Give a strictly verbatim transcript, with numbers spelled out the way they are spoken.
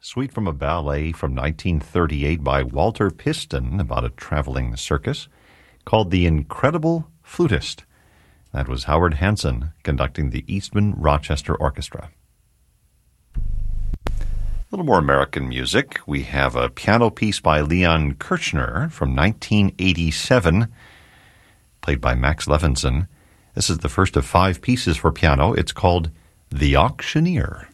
Suite from a ballet from nineteen thirty-eight by Walter Piston about a traveling circus called The Incredible Flutist. That was Howard Hanson conducting the Eastman Rochester Orchestra. A little more American music. We have a piano piece by Leon Kirchner from nineteen eighty-seven, played by Max Levinson. This is the first of five pieces for piano. It's called The Auctioneer.